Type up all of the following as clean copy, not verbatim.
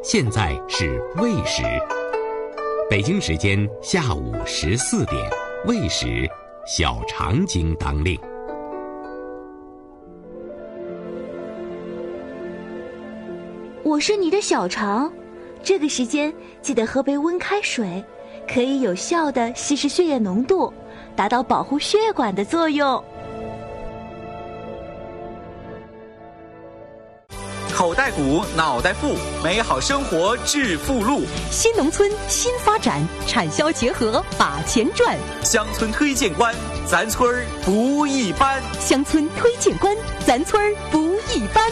现在是未时，北京时间下午14点，未时，小肠经当令。 我是你的小肠，这个时间记得喝杯温开水，可以有效地稀释血液浓度，达到保护血管的作用。 口袋鼓，脑袋富，美好生活致富路。 新农村新发展，产销结合把钱赚。 乡村推荐官，咱村儿不一般。 乡村推荐官，咱村儿不一般。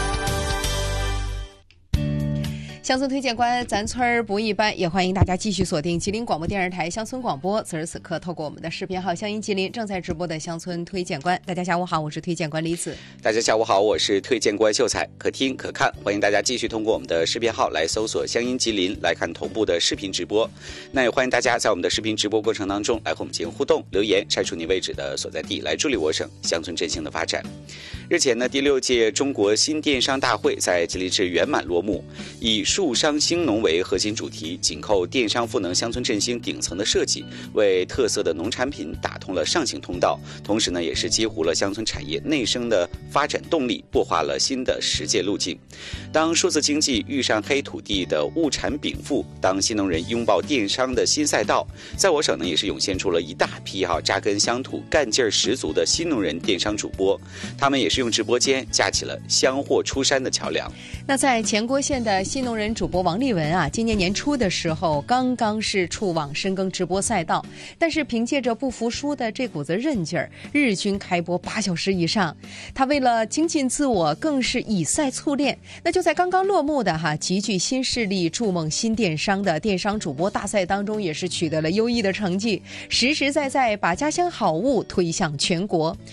乡村推荐官，咱村儿不一般，也欢迎大家继续锁定吉林广播电视台乡村广播。此时此刻，透过我们的视频号乡音吉林正在直播的乡村推荐官。大家下午好，我是推荐官李子。 大家下午好，我是推荐官秀才，可听可看，欢迎大家继续通过我们的视频号来搜索乡音吉林，来看同步的视频直播。那也欢迎大家在我们的视频直播过程当中来和我们进行互动留言，晒出你位置的所在地，来助力我省乡村振兴的发展。日前呢，第6届中国新电商大会在吉林市圆满落幕，以树商兴农为核心主题，紧扣电商赋能乡村振兴顶层的设计，为特色的农产品打通了上行通道，同时呢，也是激活了乡村产业内生的发展动力，擘画了新的实践路径。当数字经济遇上黑土地的物产禀赋，当新农人拥抱电商的新赛道，在我省呢，也是涌现出了一大批扎根乡土、干劲儿十足的新农人电商主播，他们也是用直播间架起了香货出山的桥梁。 那在前郭县的新农人主播王立文今年年初的时候刚刚是触网深耕直播赛道，但是凭借着不服输的这股子韧劲儿，日均开播8小时以上。他为了精进自我，更是以赛淬炼。那就在刚刚落幕的极具新势力筑梦新电商的电商主播大赛当中，也是取得了优异的成绩，实实在在把家乡好物推向全国。